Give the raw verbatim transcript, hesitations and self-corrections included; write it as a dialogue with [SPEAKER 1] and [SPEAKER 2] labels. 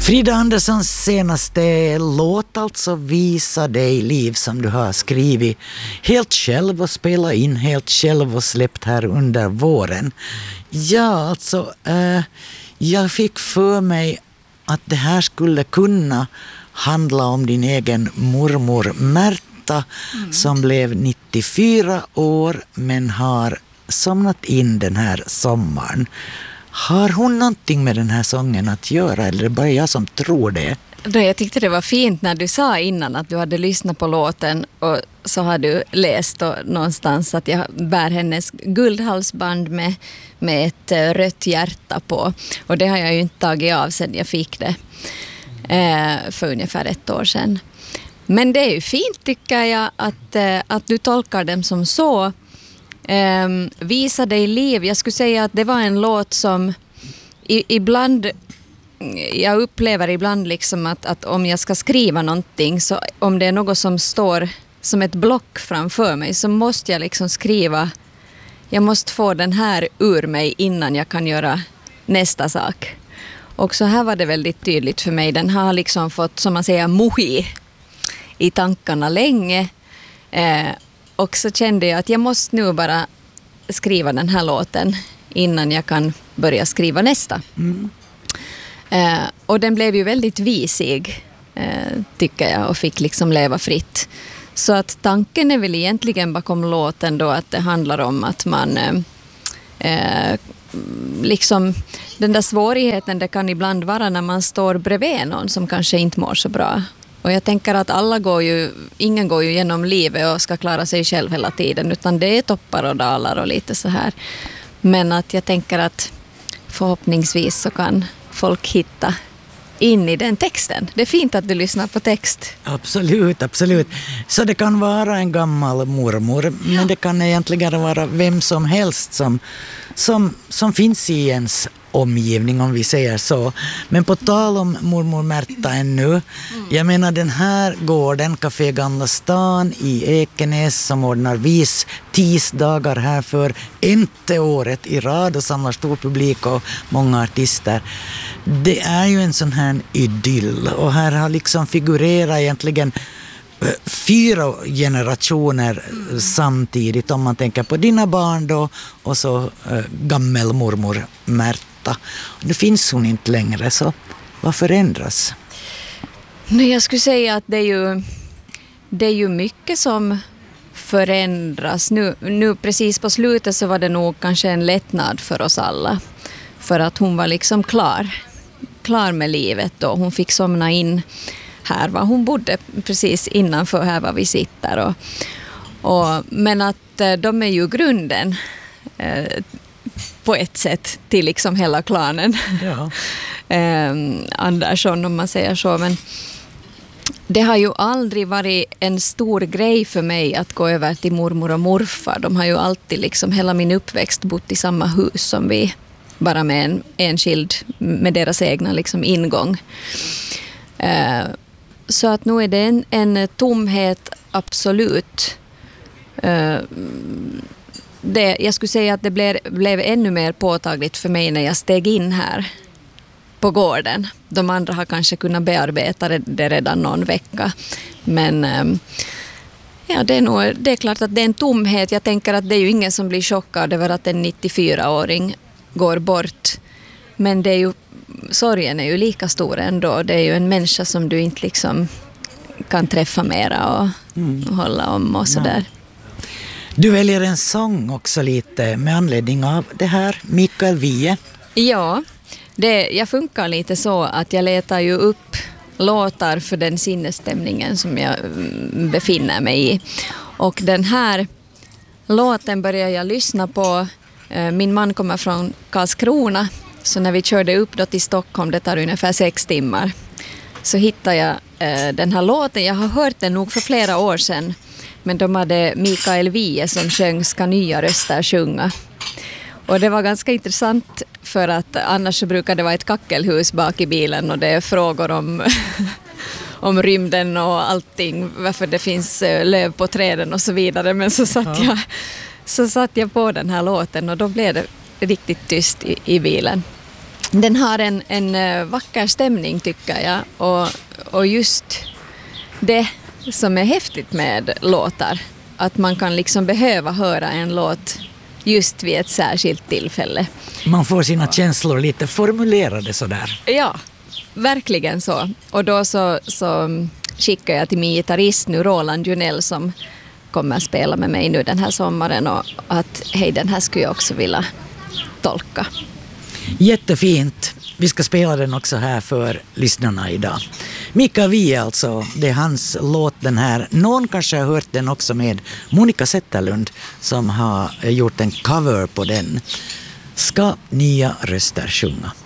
[SPEAKER 1] Frida Anderssons senaste låt, alltså Visa dig liv, som du har skrivit helt själv och spelat in helt själv och släppt här under våren. Ja, alltså eh, jag fick för mig att det här skulle kunna handla om din egen mormor Märta mm. som blev nittiofyra år men har somnat in den här sommaren. Har hon någonting med den här sången att göra, eller är det bara jag som tror det?
[SPEAKER 2] Jag tyckte det var fint när du sa innan att du hade lyssnat på låten och så har du läst då någonstans att jag bär hennes guldhalsband med, med ett rött hjärta på. Och det har jag ju inte tagit av sedan jag fick det eh, för ungefär ett år sedan. Men det är ju fint tycker jag att, eh, att du tolkar dem som så. Um, Visa dig liv. Jag skulle säga att det var en låt som i, ibland jag upplever ibland liksom att, att om jag ska skriva någonting, så om det är något som står som ett block framför mig, så måste jag liksom skriva, jag måste få den här ur mig innan jag kan göra nästa sak. Och så här var det väldigt tydligt för mig. Den har liksom fått, som man säger, mohi i tankarna länge. eh, Och så kände jag att jag måste nu bara skriva den här låten innan jag kan börja skriva nästa. Mm. Eh, och den blev ju väldigt visig, eh, tycker jag, och fick liksom leva fritt. Så att tanken är väl egentligen bakom låten då att det handlar om att man eh, liksom, den där svårigheten det kan ibland vara när man står bredvid någon som kanske inte mår så bra. Och jag tänker att alla går ju, ingen går ju genom livet och ska klara sig själv hela tiden, utan det är toppar och dalar och lite så här. Men att jag tänker att förhoppningsvis så kan folk hitta in i den texten. Det är fint att du lyssnar på text.
[SPEAKER 1] Absolut, absolut. Så det kan vara en gammal mormor, ja. Men det kan egentligen vara vem som helst som, som, som finns i ens omgivning, om vi säger så. Men på tal om mormor Märta ännu, mm. jag menar den här gården, Café Gamla stan i Ekenäs, som ordnar vis tisdagar här för inte året i rad och samlar stor publik och många artister. Det är ju en sån här idyll, och här har liksom figurerat egentligen fyra generationer mm. samtidigt, om man tänker på dina barn då och så äh, gammelmormor Märta. Nu finns hon inte längre, så vad förändras?
[SPEAKER 2] Nej, jag skulle säga att det är ju, det är ju mycket som förändras. Nu, nu precis på slutet så var det nog kanske en lättnad för oss alla, för att hon var liksom klar, klar med livet och hon fick somna in här var hon bodde precis innanför här var vi sitter. Och, och, men att de är ju grunden eh, på ett sätt till liksom hela klanen. Ja. eh, Andersson, om man säger så. Men det har ju aldrig varit en stor grej för mig att gå över till mormor och morfar. De har ju alltid liksom hela min uppväxt bott i samma hus som vi, bara med en enskild, med deras egna liksom ingång. Eh, Så att nu är det en, en tomhet, absolut. Uh, det, jag skulle säga att det blev, blev ännu mer påtagligt för mig när jag steg in här på gården. De andra har kanske kunnat bearbeta det redan någon vecka. Men um, ja, det, är nog, det är klart att det är en tomhet. Jag tänker att det är ju ingen som blir chockad över att en nittiofyraåring går bort. Men det är ju, sorgen är ju lika stor ändå. Det är ju en människa som du inte liksom kan träffa mera och, mm. och hålla om och sådär. Ja.
[SPEAKER 1] Du väljer en sång också lite med anledning av det här, Mikael Wiehe.
[SPEAKER 2] Ja, det, jag funkar lite så att jag letar ju upp låtar för den sinnesstämningen som jag befinner mig i. Och den här låten börjar jag lyssna på. Min man kommer från Karlskrona. Så när vi körde upp då till Stockholm, det tar ungefär sex timmar, så hittade jag eh, den här låten. Jag har hört den nog för flera år sedan, men de hade Mikael Wiehe som sjöng Ska nya röster sjunga. Och det var ganska intressant, för att annars så brukar det vara ett kackelhus bak i bilen och det är frågor om, om rymden och allting, varför det finns löv på träden och så vidare. Men så satt, ja. jag, så satt jag på den här låten och då blev det riktigt tyst i, i bilen. Den har en, en vacker stämning tycker jag, och, och just det som är häftigt med låtar, att man kan liksom behöva höra en låt just vid ett särskilt tillfälle.
[SPEAKER 1] Man får sina känslor lite formulerade sådär.
[SPEAKER 2] Ja, verkligen så. Och då så, så skickar jag till min gitarrist nu, Roland Junell, som kommer att spela med mig nu den här sommaren, och att hej, den här skulle jag också vilja tolka.
[SPEAKER 1] Jättefint. Vi ska spela den också här för lyssnarna idag. Mika Wiehe alltså, det är hans låt den här. Någon kanske har hört den också med Monica Zetterlund som har gjort en cover på den. Ska nya röster sjunga?